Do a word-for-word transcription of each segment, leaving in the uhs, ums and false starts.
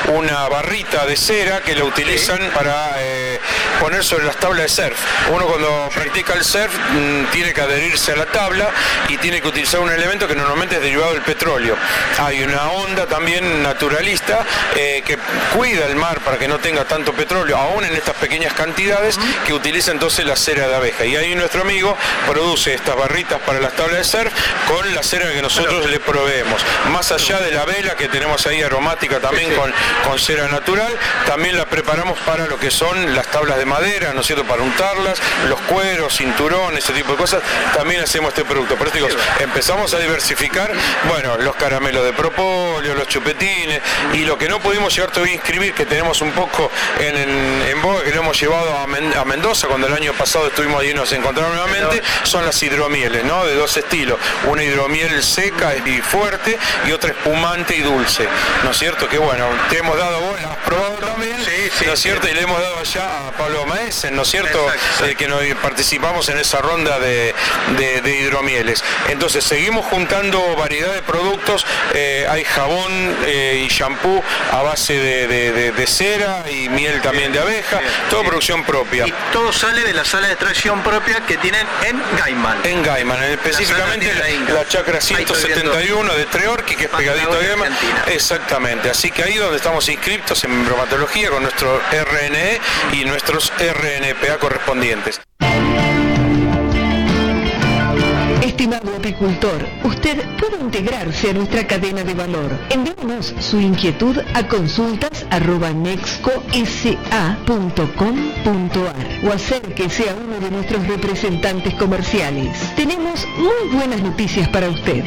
una barrita de cera que la utilizan sí. para eh, poner sobre las tablas de surf. Uno cuando practica el surf mmm, tiene que adherirse a la tabla y tiene que utilizar un elemento que normalmente es derivado del petróleo. Hay una onda también naturalista eh, que cuida el mar para que no tenga tanto petróleo, aún en estas pequeñas cantidades, que utiliza entonces la cera de abeja. Y ahí nuestro amigo produce estas barritas para las tablas de surf con la cera que nosotros claro. le proveemos. Más allá de la vela que tenemos ahí aromática también sí, sí. Con, con cera natural, también la preparamos para lo que son las tablas de madera, ¿no es cierto?, para untarlas, los cueros, cinturones, ese tipo de cosas, también hacemos este producto. Por eso digo, empezamos a diversificar, bueno, los caramelos de propóleo, los chupetines, y lo que no pudimos llegar todavía a inscribir, que tenemos un poco en, en, en boga, que lo hemos llevado a, Men, a Mendoza, cuando el año pasado estuvimos allí y nos encontramos nuevamente, son las hidromieles, ¿no?, de dos estilos, una hidromiel seca y fuerte y otra espumante y dulce, ¿no es cierto? Que bueno, te hemos dado vos, la has probado también, sí, sí, ¿no es cierto? Sí. Y le hemos dado allá a Pablo Maesen, ¿no es cierto? Eh, que nos participamos en esa ronda de, de, de hidromieles. Entonces seguimos juntando variedad de productos, eh, hay jabón eh, y shampoo a base de, de, de, de cera y miel también de abeja, bien, toda bien. Producción propia. Y todo sale de la sala de extracción propia que tienen en Gaiman. En Gaiman, específicamente la, la, la chacra ciento setenta y uno de Treorqui, que es pegadito a Gaiman. Exactamente, así que ahí donde estamos inscriptos en bromatología con nuestro R N E y nuestros R N P A correspondientes. Estimado apicultor, usted puede integrarse a nuestra cadena de valor. Envíenos su inquietud a consultas arroba nexco s a punto com punto a r o acérquese a uno de nuestros representantes comerciales. Tenemos muy buenas noticias para usted.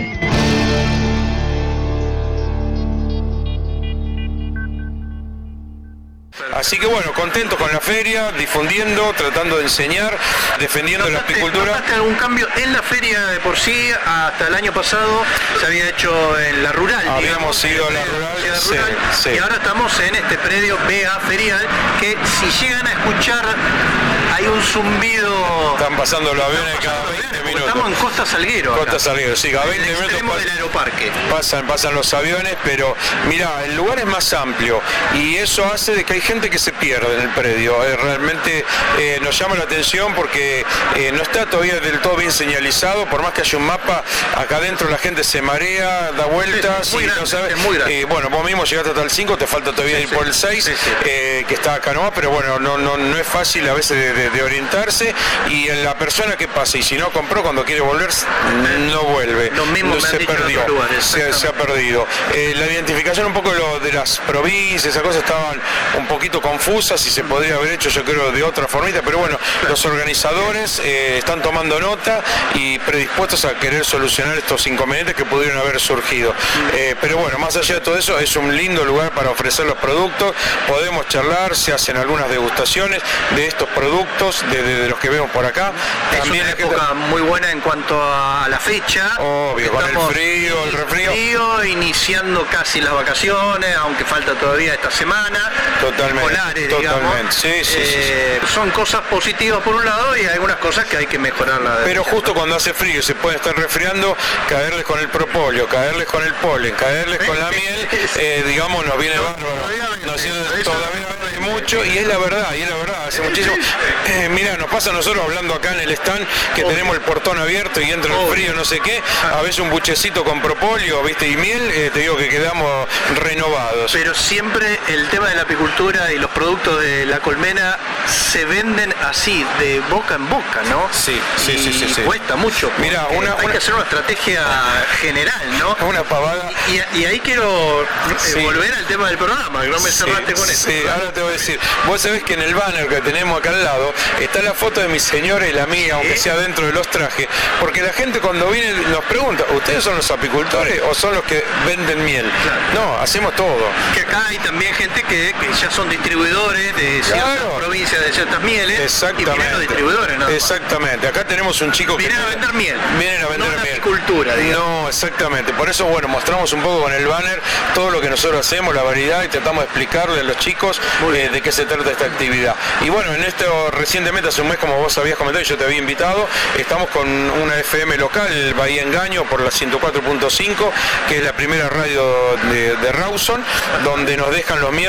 Así que bueno, contento con la feria, difundiendo, tratando de enseñar, defendiendo la apicultura. ¿Notaste algún cambio en la feria de por sí? Hasta el año pasado se había hecho en la rural. Habíamos ido a la rural, sí, rural sí. Y ahora estamos en este predio B A Ferial, que si llegan a escuchar hay un zumbido. Están pasando los aviones cada veinte minutos. Estamos en Costa Salguero. Costa acá. Salguero, sí, cada veinte minutos pasan, del aeroparque. Pasan, pasan los aviones, pero mira, el lugar es más amplio y eso hace de que hay gente que se pierde en el predio. Eh, realmente eh, nos llama la atención porque eh, no está todavía del todo bien señalizado, por más que haya un mapa, acá adentro la gente se marea, da vueltas sí, muy y grande, no sabe. Es muy grande. Eh, bueno, vos mismo llegaste hasta el cinco, te falta todavía sí, ir sí. por el seis, sí, sí. Eh, que está acá nomás, pero bueno, no, no, no es fácil a veces de, de, de orientarse, y en la persona que pasa y si no compró, cuando quiere volver no vuelve. Lo mismo no, se perdió, lugares, se, se ha perdido. Eh, la identificación un poco lo de las provincias, esas cosas estaban un poquito confusas y se podría haber hecho, yo creo, de otra formita, pero bueno, los organizadores eh, están tomando nota y predispuestos a querer solucionar estos inconvenientes que pudieron haber surgido. Eh, pero bueno, más allá de todo eso, es un lindo lugar para ofrecer los productos, podemos charlar, se hacen algunas degustaciones de estos productos, de, de, de los que vemos por acá. Es También una época que... muy buena en cuanto a la fecha. Obvio, con el frío, el refrío. frío, iniciando casi las vacaciones, aunque falta todavía esta semana. Totalmente. Polares, Totalmente. Sí, sí, eh, sí, sí. Son cosas positivas por un lado y algunas cosas que hay que mejorarlas. Pero justo cuando hace frío se puede estar resfriando, caerles con el propóleo, caerles con el polen, caerles con la miel, eh, digamos, nos viene bárbaro. Nos viene todavía mucho y es la verdad, y es la verdad, hace muchísimo. Eh, mira, nos pasa a nosotros hablando acá en el stand que Obvio. tenemos el portón abierto y entra el frío, no sé qué, a veces un buchecito con propóleo, viste, y miel, eh, te digo que quedamos renovados. Pero siempre el tema de la apicultura y los productos de la colmena se venden así, de boca en boca, ¿no? Sí, sí, y sí, sí, sí. cuesta mucho. Mira, una, hay una... que hacer una estrategia general, ¿no? Una pavada. Y, y ahí quiero sí. eh, volver al tema del programa, que no me cerraste sí, con eso. Sí, ahora te voy a decir. Vos sabés que en el banner que tenemos acá al lado está la foto de mi señora y la mía, ¿sí? Aunque sea dentro de los trajes, porque la gente cuando viene nos pregunta, ¿ustedes son los apicultores o son los que venden miel? Claro. No, hacemos todo. Que acá hay también gente que, que ya son distribuidores de ciertas claro. provincias, de ciertas mieles. Exactamente. Y vienen los distribuidores, ¿no? Exactamente. Acá tenemos un chico vienen que... a vender miel. Vienen a vender no miel. Apicultura, digamos. No, exactamente. Por eso, bueno, mostramos un poco con el banner todo lo que nosotros hacemos, la variedad, y tratamos de explicarle a los chicos eh, de qué se trata esta actividad. Y bueno, en esto recientemente, hace un mes, como vos habías comentado y yo te había invitado, estamos con una F M local, Bahía Engaño, por la ciento cuatro punto cinco, que es la primera radio de, de Rawson, donde nos dejan los miércoles